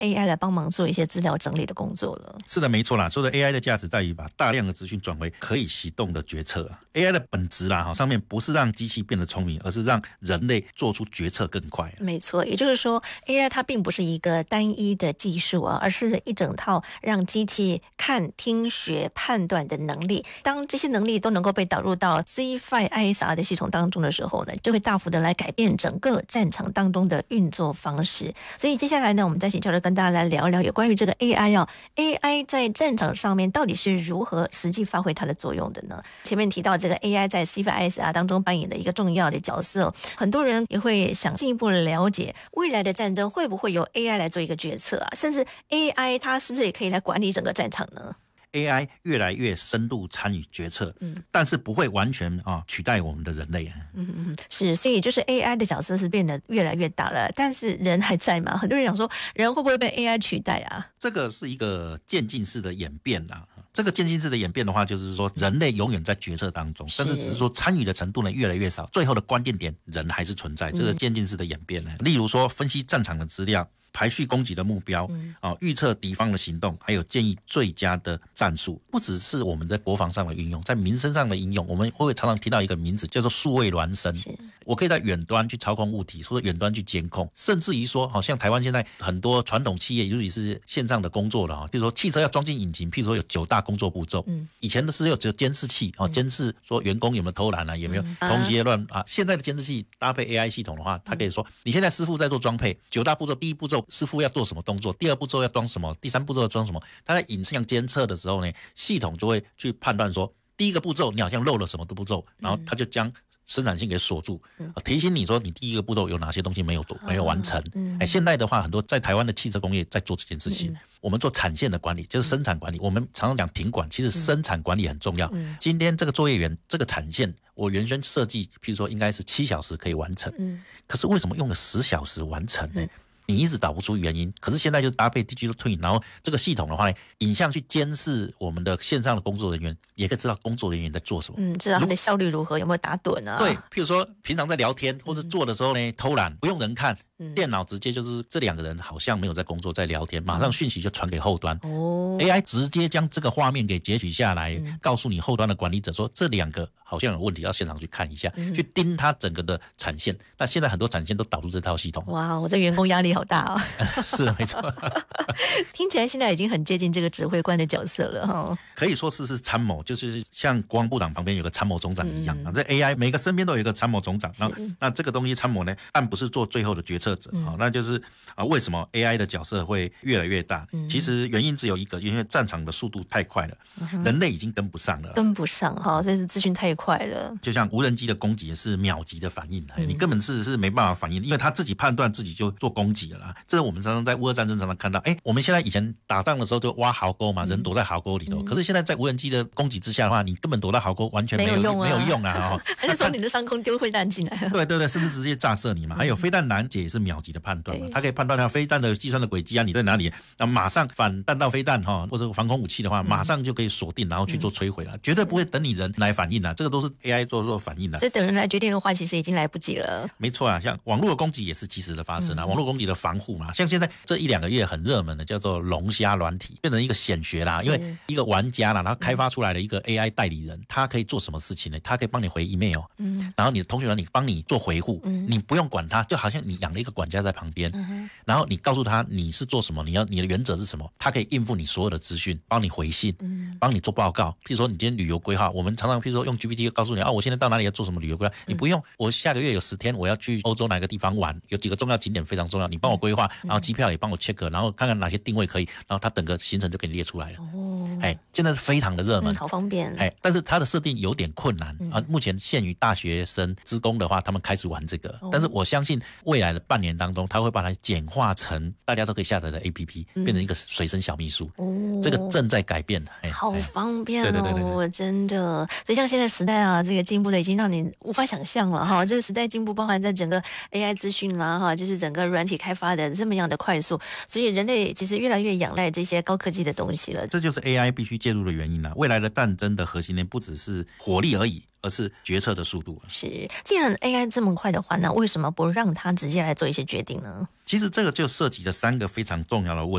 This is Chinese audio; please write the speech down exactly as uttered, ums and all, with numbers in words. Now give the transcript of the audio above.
A I 来帮忙做一些资料整理的工作了。 是的，没错啦。说的 A I 的价值在于把大量的资讯转为可以行动的决策。A I 的本质啦，上面不是让机器变得聪明，而是让人类做出决策更快。 没错，也就是说 A I 它并不是一个单一的技术啊，而是一整套让机器看、听、学、判断的能力。当这些能力都能够被导入到 C 五 I S R 的系统当中的时候呢，就会大幅的来改变整个战场当中的运作方式。所以接下来呢，我们再请教授跟大家来聊一聊有关于这个 A I 啊 ，A I 在战场上面到底是如何实际发挥它的作用的呢？前面提到这个 A I 在 C 五 I S R 当中扮演的一个重要的角色，很多人也会想进一步了解未来的战争会不会由 A I 来做一个决策啊，甚至 A I 它是不是也可以来管理整个战场呢 ？A I 越来越深度参与决策，嗯，但是不会完全啊取代我们的人类。 嗯嗯，是，所以就是 A I 的角色是变得越来越大了，但是人还在吗？很多人想说，人会不会被 A I 取代啊？ 这个是一个渐进式的演变啦。这个渐进式的演变的话，就是说人类永远在决策当中，但是只是说参与的程度呢越来越少，最后的关键点人还是存在。这个渐进式的演变呢，例如说分析战场的资料。排序攻击的目标，啊，预测敌方的行动，还有建议最佳的战术，不只是我们在国防上的运用，在民生上的应用，我们会不会常常听到一个名字叫做数位孪生？我可以在远端去操控物体，或者远端去监控，甚至于说，好像台湾现在很多传统企业，尤其是线上的工作了，比如说汽车要装进引擎，譬如说有九大工作步骤，嗯，以前的是有只有监视器，哦，监视说员工有没有偷懒啊，有没有同时乱啊，现在的监视器搭配 A I 系统的话，它可以说，你现在师傅在做装配，九大步骤，第一步骤师傅要做什么动作，第二步骤要装什么，第三步骤要装什么，它在影像监测的时候呢，系统就会去判断说，第一个步骤你好像漏了什么的步骤，然后它就将生产线给锁住，提醒你说你第一个步骤有哪些东西没有没有完成。哎，现在的话，很多在台湾的汽车工业在做这件事情。我们做产线的管理，就是生产管理。我们常常讲品管，其实生产管理很重要。今天这个作业员，这个产线，我原先设计，譬如说应该是七小时可以完成，可是为什么用了十小时完成呢？你一直找不出原因，可是现在就搭配 Digital Twin， 然后这个系统的话，影像去监视我们的线上的工作人员，也可以知道工作人员在做什么， 嗯，知道他的效率如何，有没有打盹啊？ 对，譬如说平常在聊天或者做的时候呢，偷懒不用人看。电脑直接就是这两个人好像没有在工作，在聊天，马上讯息就传给后端。哦 ，A I 直接将这个画面给截取下来，嗯、告诉你后端的管理者说这两个好像有问题，要现场去看一下，嗯、去盯他整个的产线。那现在很多产线都导入这套系统。 哇，我这员工压力好大哦。 是没错。 听起来现在已经很接近这个指挥官的角色了哈。 可以说是是参谋，就是像国防部长旁边有个参谋总长一样。嗯、这 A I 每个身边都有一个参谋总长。那那这个东西参谋呢，但不是做最后的决策。嗯哦、那就是啊，为什么 A I 的角色会越来越大？嗯、其实原因只有一个，因为战场的速度太快了，嗯、人类已经跟不上了， 跟不上哈，这是资讯太快了。 就像无人机的攻击也是秒级的反应，嗯、你根本是是没办法反应，因为他自己判断自己就做攻击了啦。这是我们常常在乌俄战争常常看到，哎，我们现在以前打仗的时候就挖壕沟嘛，人躲在壕沟里头，嗯、可是现在在无人机的攻击之下的话，你根本躲到壕沟完全没有没有用啊， 没有用啊， 还是从你的上空丢飞弹进来。 对对对，甚至直接炸射你嘛。还有飞弹拦截也是秒级的判断嘛，它可以判断它飞弹的计算的轨迹啊，你在哪里，那马上反弹道飞弹哈，或者防空武器的话，马上就可以锁定，然后去做摧毁了，绝对不会等你人来反应啊，这个都是 A I 做做反应的。 所以等人来决定的话，其实已经来不及了。 没错啊，像网络的攻击也是及时的发生啊，网络攻击的防护嘛，像现在这一两个月很热门的叫做龙虾软体，变成一个显学啦，因为一个玩家啦，他开发出来的一个 A I 代理人，他可以做什么事情呢？他可以帮你回 email，嗯，然后你的通讯软体帮你做回复，嗯，你不用管他，就好像你养了一个管家在旁边，嗯，然后你告诉他你是做什么，你要你的原则是什么，他可以应付你所有的资讯，帮你回信，嗯，帮你做报告。譬如说你今天旅游规划，我们常常譬如说用 G P T 告诉你啊，我现在到哪里要做什么旅游规划，你不用，我下个月有十天我要去欧洲哪个地方玩，有几个重要景点非常重要，你帮我规划，然后机票也帮我 check， 然后看看哪些定位可以，然后他整个行程就给你列出来了。哦，哎，现在是非常的热门， 嗯，好方便。 哎，但是它的设定有点困难，嗯，啊，目前限于大学生职工的话，他们开始玩这个，哦，但是我相信未来的半年当中，他会把它简化成大家都可以下载的 A P P，嗯，变成一个随身小秘书。哦，这个正在改变，哎， 好方便哦， 对对对对对， 真的。所以像现在时代啊，这个进步的已经让你无法想象了哈。这个时代进步包含在整个 A I 资讯啦哈，就是整个软体开发的这么样的快速，所以人类其实越来越仰赖这些高科技的东西了。 这就是 A I 必须介入的原因啦。未来的战争的核心呢，不只是火力而已，而是决策的速度。 是，既然 A I 这么快的话，那为什么不让它直接来做一些决定呢？ 其实这个就涉及了三个非常重要的问题。